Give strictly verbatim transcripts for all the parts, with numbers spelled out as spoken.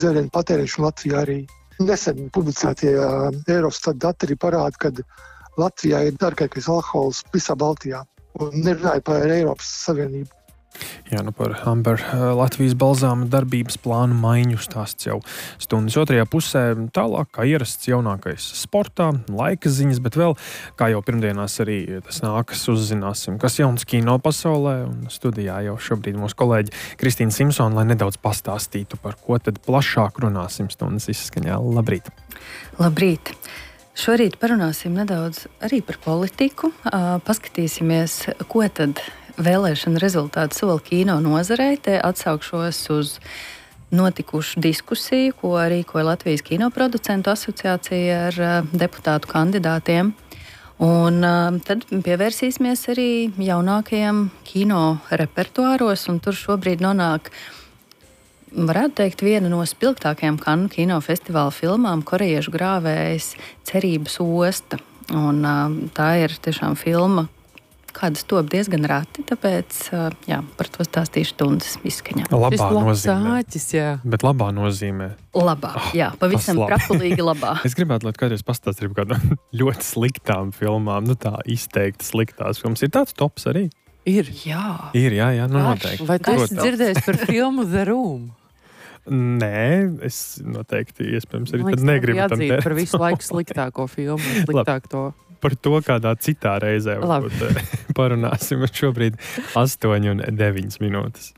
dzērienu patēriņš Latvijā arī. Nesen publicētie Eurostat dati arī parāda, ka Latvijā ir dārgākais alkohols visā Baltijā. Un nerunāja par Eiropas Savienību. Jā, nu par Amber Latvijas balzāma darbības plānu maiņu stāsts jau stundas otrajā pusē. Tālāk, kā ierasts jaunākais sportā, laika ziņas, bet vēl, kā jau pirmdienās arī tas nākas, uzzināsim, kas jauns kino pasaulē. Un studijā jau šobrīd mūsu kolēģi Kristīna Simpsona, lai nedaudz pastāstītu, par ko tad plašāk runāsim stundas izskaņā. Labrīt! Labrīt! Šorīt parunāsim nedaudz arī par politiku. Paskatīsimies, ko tad vēlēšana rezultāti sola kino nozarei. Te atsaukšos uz notikušu diskusiju, ko rīkoja Latvijas kinoproducentu asociācija ar deputātu kandidātiem. Un tad pievērsīsimies arī jaunākajiem kino repertuāros, un tur šobrīd nonāk, varētu teikt, viena no spilgtākajām Kannu kinofestivāla filmām, Korejiešu grāvējs Cerības osta. Un tā ir tiešām filma, kādas top diezgan rati, tāpēc jā, par to stāstīšu stundas izskaņā. Labā nozīmē. Sāķis, jā. Bet labā nozīmē. Labā, oh, jā, pavisam prakulīgi labā. Es gribētu, lai kādreiz pastāstītu par kādām ļoti sliktām filmām, nu tā izteikti sliktās filmas. Ir tāds tops arī? Ir. Jā. Ir, jā, jā, nu noteikti. Vai tu esi dzirdējis par filmu The Room? Nē, es noteikti, iespējams, arī Man tad negribu tam teikt. Par visu laiku sliktāko filmu, sliktāk to. Par to kādā citā reizē varbūt parunāsim. Šobrīd astoņi un deviņas minūtes.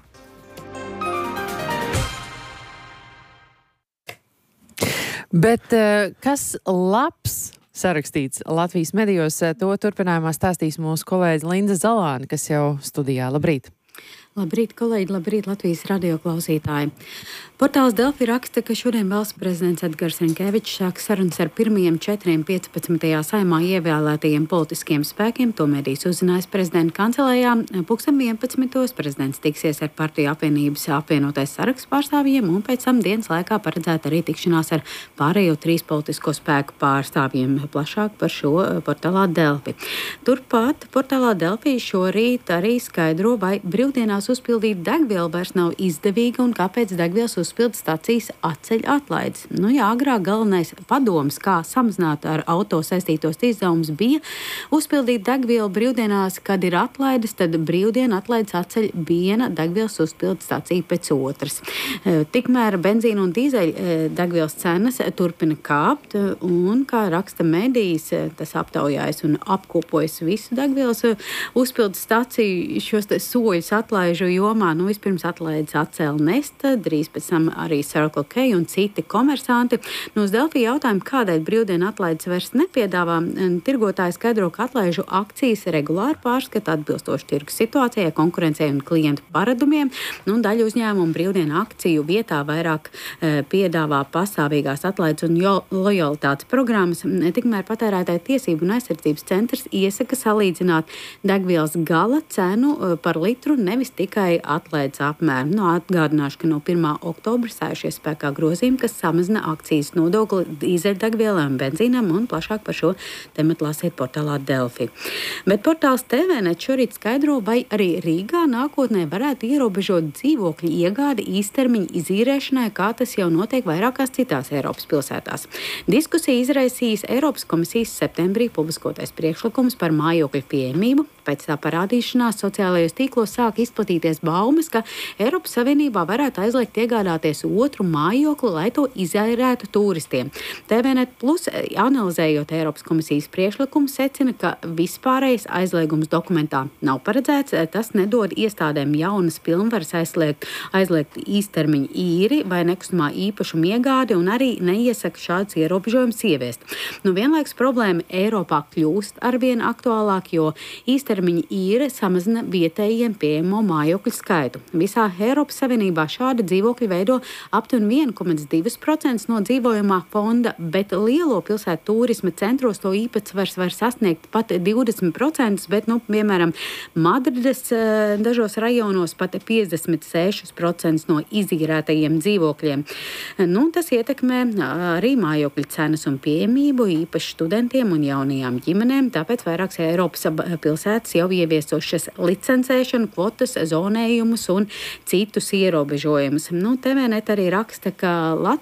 Bet kas labs sarakstīts Latvijas medijos, to turpinājumā stāstīs mūsu kolēģi Linda Zalāne, kas jau studijā. Labrīt! Labrīt, kolēģi, labrīt, Latvijas radio klausītāji. Portāls Delfi raksta, ka šodien valsts prezidents Edgars Rinkevičs sāk sarunas ar pirmajiem četriem piecpadsmitajā saimā ievēlētajiem politiskiem spēkiem. To medijas uzzinājis prezidenta kancelējā. Pulksten vienpadsmitos prezidents tiksies ar partiju apvienības apvienotais saraksts pārstāvjiem, un pēc tam dienas laikā paredzēta arī tikšanās ar pārējo trīs politisko spēku pārstāvjiem. Plašāk par šo portālā Delfi. Turpat portālā Delfi šorīt arī skaidro, vai brīvdienās uzpildīt degvielu vairs nav izdevīga un kāpēc degvielas uzpildes stacijas atceļ atlaides. Nu jā, agrāk galvenais padoms, kā samazināt ar auto saistītos izdevumus, bija uzpildīt degvielu brīvdienās, kad ir atlaides, tad brīvdienu atlaides atceļ viena degvielas uzpildes stacija pēc otras. Tikmēr benzīna un dīzeļa degvielas cenas turpina kāpt, un, kā raksta medijas, tas aptaujājas un apkopojas visu degvielas uzpildes staciju šos soļus atlaižu jomā. Nu, vispirms atlaides atcēla Nesta, drīz pēc tam arī Circle K un citi komersanti. Nu, uz Delfi jautājumu, kādēļ brīvdienu atlaides vairs nepiedāvā, tirgotāji skaidro, ka atlaižu akcijas regulāri pārskata atbilstoši tirgus situācijai, konkurencei un klientu paradumiem. Nu, daļa uzņēmumu brīvdienu akciju vietā vairāk e, piedāvā pastāvīgās atlaides un jo, lojalitātes programmas. Tikmēr patērētāju tiesību un aizsardzības centrs iesaka salīdzināt degvielas gala cenu par litru, nevis tikai atlaides apmēru. Nu, atgādināšu, ka no pirmā oktobra stājušies spēkā grozījumi, kas samazina akcijas nodokli dīzeļdegvielām, benzīnam, un plašāk par šo tematu lasiet portālā Delfi. Bet portāls T V net šorīt skaidro, vai arī Rīgā nākotnē varētu ierobežot dzīvokļu iegādi īstermiņa izīrēšanai, kā tas jau notiek vairākās citās Eiropas pilsētās. Diskusija izraisīs Eiropas komisijas septembrī publiskotais priekšlikums par mājokļu pieejamību. Pēc tā parādīšanās sociālajos tīklos sāk izplatīties baumas, ka Eiropas Savienībā varētu aizliegt iegādāties otru mājokli, lai to izairētu turistiem. T V net plus, analizējot Eiropas komisijas priekšlikumu, secina, ka vispārējais aizliegums dokumentā nav paredzēts. Tas nedod iestādēm jaunas pilnvaras aizliegt, aizliegt īstermiņa īri vai nekustamā īpašuma iegādi, un arī neiesaka šādus ierobežojumus ieviest. Nu, vienlaikus problēma Eiropā kļūst arvien aktuālāk, jo īstermiņa Termiņa īre samazina vietējiem pieejamo mājokļu skaitu. Visā Eiropas Savienībā šādi dzīvokļi veido aptuveni viens komats divi procenti no dzīvojamā fonda, bet lielo pilsētu turisma centros to īpatsvars var sasniegt pat divdesmit procenti, bet, nu, piemēram, Madrides dažos rajonos pat piecdesmit seši procenti no izīrētajiem dzīvokļiem. Nu, tas ietekmē arī mājokļu cenas un pieejamību, īpaši studentiem un jaunajām ģimenēm, tāpēc vairākas Eiropas pilsētas pilsētas jau ieviesušas licencēšanu, kvotas, zonējumus un citus ierobežojumus. Nu, T V N E T arī raksta, ka